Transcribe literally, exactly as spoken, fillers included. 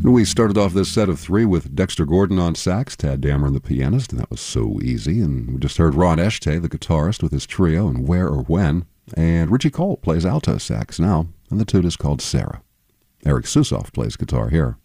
We started off this set of three with Dexter Gordon on sax, Tad Dameron the pianist, and that was so easy. And we just heard Ron Eshtay, the guitarist, with his trio, and Where or When. And Richie Cole plays alto sax now, and the tune is called Sarah. Eric Susoff plays guitar here.